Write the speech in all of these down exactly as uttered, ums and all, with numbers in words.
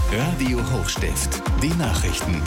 Radio Hochstift, die Nachrichten.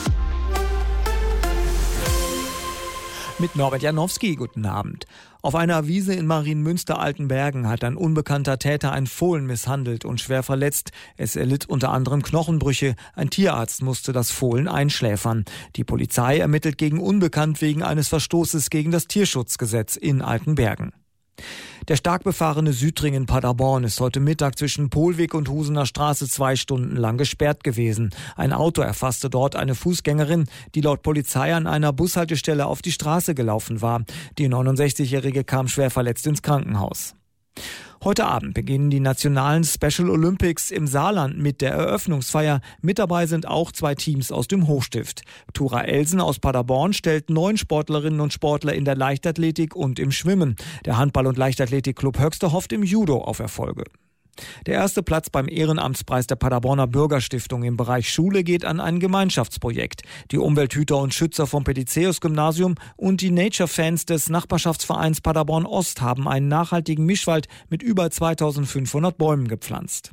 Mit Norbert Janowski, guten Abend. Auf einer Wiese in Marienmünster-Altenbergen hat ein unbekannter Täter ein Fohlen misshandelt und schwer verletzt. Es erlitt unter anderem Knochenbrüche. Ein Tierarzt musste das Fohlen einschläfern. Die Polizei ermittelt gegen Unbekannt wegen eines Verstoßes gegen das Tierschutzgesetz in Altenbergen. Der stark befahrene Südring in Paderborn ist heute Mittag zwischen Pohlweg und Husener Straße zwei Stunden lang gesperrt gewesen. Ein Auto erfasste dort eine Fußgängerin, die laut Polizei an einer Bushaltestelle auf die Straße gelaufen war. Die neunundsechzigjährige kam schwer verletzt ins Krankenhaus. Heute Abend beginnen die nationalen Special Olympics im Saarland mit der Eröffnungsfeier. Mit dabei sind auch zwei Teams aus dem Hochstift. Tura Elsen aus Paderborn stellt neun Sportlerinnen und Sportler in der Leichtathletik und im Schwimmen. Der Handball- und Leichtathletikclub Höxter hofft im Judo auf Erfolge. Der erste Platz beim Ehrenamtspreis der Paderborner Bürgerstiftung im Bereich Schule geht an ein Gemeinschaftsprojekt. Die Umwelthüter und Schützer vom Petezeus-Gymnasium und die Nature-Fans des Nachbarschaftsvereins Paderborn Ost haben einen nachhaltigen Mischwald mit über zweitausendfünfhundert Bäumen gepflanzt.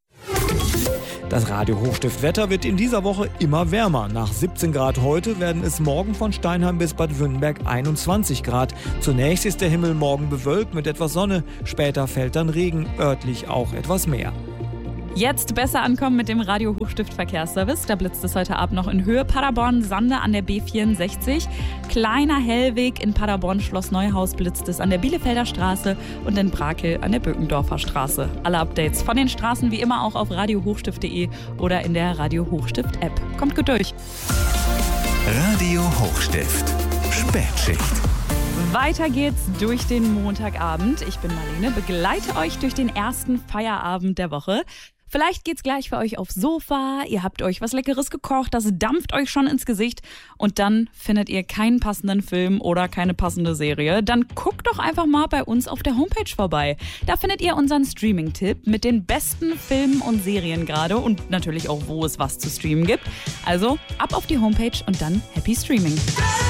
Das Radio Hochstift Wetter wird in dieser Woche immer wärmer. Nach siebzehn Grad heute werden es morgen von Steinheim bis Bad Wünnberg einundzwanzig Grad. Zunächst ist der Himmel morgen bewölkt mit etwas Sonne. Später fällt dann Regen, örtlich auch etwas mehr. Jetzt besser ankommen mit dem Radio Hochstift Verkehrsservice. Da blitzt es heute Abend noch in Höhe Paderborn-Sande an der B vierundsechzig. Kleiner Hellweg in Paderborn-Schloss Neuhaus blitzt es an der Bielefelder Straße und in Brakel an der Böckendorfer Straße. Alle Updates von den Straßen wie immer auch auf radio hochstift punkt de oder in der Radio Hochstift App. Kommt gut durch. Radio Hochstift, Spätschicht. Weiter geht's durch den Montagabend. Ich bin Marlene, begleite euch durch den ersten Feierabend der Woche. Vielleicht geht's gleich für euch aufs Sofa, ihr habt euch was Leckeres gekocht, das dampft euch schon ins Gesicht und dann findet ihr keinen passenden Film oder keine passende Serie. Dann guckt doch einfach mal bei uns auf der Homepage vorbei. Da findet ihr unseren Streaming-Tipp mit den besten Filmen und Serien gerade und natürlich auch, wo es was zu streamen gibt. Also ab auf die Homepage und dann Happy Streaming.